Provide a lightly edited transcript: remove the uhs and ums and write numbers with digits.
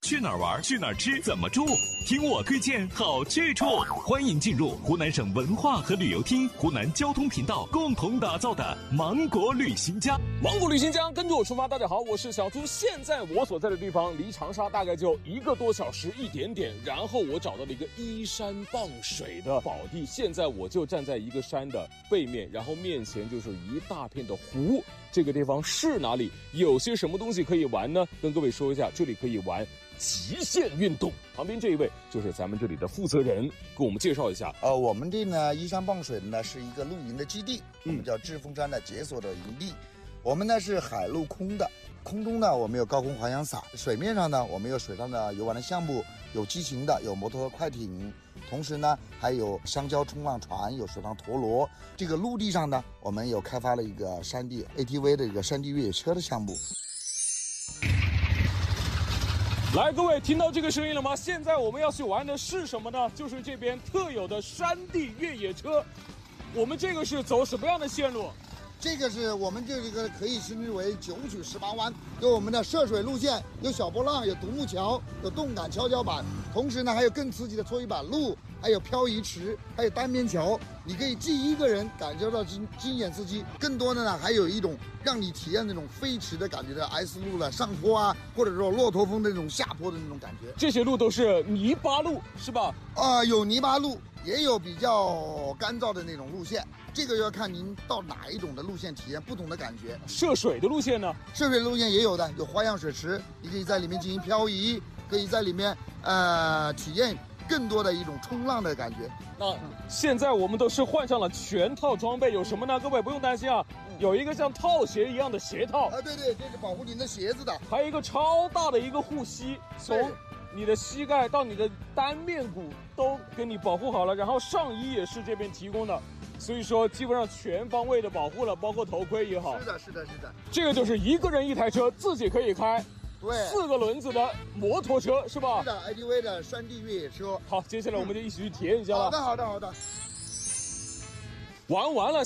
去哪儿玩？去哪儿吃？怎么住？听我推荐好去处。欢迎进入湖南省文化和旅游厅、湖南交通频道共同打造的芒果旅行家。 芒果旅行家，跟着我出发。大家好，我是小朱。现在我所在的地方离长沙大概就1个多小时一点点。然后我找到了一个依山傍水的宝地。现在我就站在一个山的背面，然后面前就是一大片的湖。这个地方是哪里？有些什么东西可以玩呢？跟各位说一下，这里可以玩极限运动。旁边这一位就是咱们这里的负责人，给我们介绍一下。 我们这呢依山傍水的呢是一个露营的基地，我们叫致丰山的解锁的营地。我们呢是海陆空的，空中呢我们有高空滑翔伞，水面上呢我们有水上的游玩的项目，有激情的，有摩托快艇，同时呢还有香蕉冲浪船，有水上陀螺。这个陆地上呢我们有开发了一个山地 ATV 的一个山地越野车的项目。 来，各位听到这个声音了吗？现在我们要去玩的是什么呢？就是这边特有的山地越野车。我们这个是走什么样的线路？ 这个是我们这个可以称之为9曲18弯，有我们的涉水路线，有小波浪，有独木桥，有动感跷跷板，同时呢还有更刺激的搓衣板路，还有漂移池，还有单边桥。你可以既一个人感受到惊险刺激，更多的呢还有一种让你体验那种飞驰的感觉的 S 路了，上坡啊，或者说骆驼峰的那种下坡的那种感觉。 这些路都是泥巴路是吧？ 有泥巴路，也有比较干燥的那种路线，这个要看您到哪一种的路线体验不同的感觉。 涉水的路线呢？ 涉水路线也有的，有花样水池，你可以在里面进行漂移，可以在里面体验更多的一种冲浪的感觉。 那现在我们都是换上了全套装备，有什么呢？各位不用担心啊，有一个像套鞋一样的鞋套对，这是保护您的鞋子的， 还有一个超大的一个护膝，从你的膝盖到你的单面骨都给你保护好了，然后上衣也是这边提供的，所以说基本上全方位的保护了，包括头盔也好。 是的。 这个就是一个人一台车，自己可以开。 对 ，4个轮子的摩托车是吧？ 是的 ，ATV 的山地越野车。 好，接下来我们就一起去体验一下了。 好的。 玩完了。